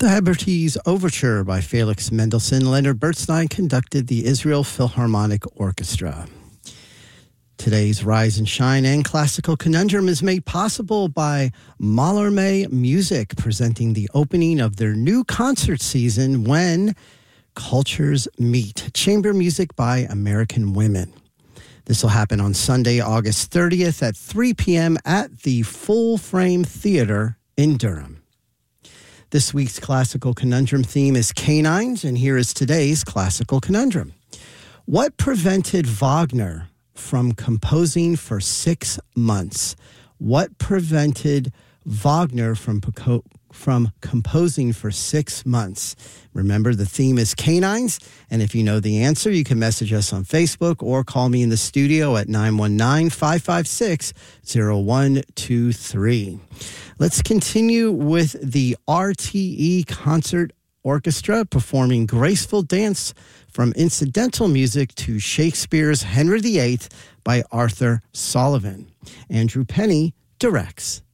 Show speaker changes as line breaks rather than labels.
The Hebrides Overture by Felix Mendelssohn. Leonard Bernstein conducted the Israel Philharmonic Orchestra. Today's Rise and Shine and Classical Conundrum is made possible by Mallarmé Music, presenting the opening of their new concert season, When Cultures Meet, chamber music by American women. This will happen on Sunday, August 30th at 3 p.m. at the Full Frame Theater in Durham. This week's Classical Conundrum theme is canines, and here is today's Classical Conundrum. What prevented Wagner from composing for 6 months? What prevented Wagner from composing for 6 months? Remember, the theme is canines, and if you know the answer, you can message us on Facebook or call me in the studio at 919-556-0123. Let's continue with the RTE Concert Orchestra performing Graceful Dance from incidental music to Shakespeare's Henry VIII by Arthur Sullivan. Andrew Penny directs.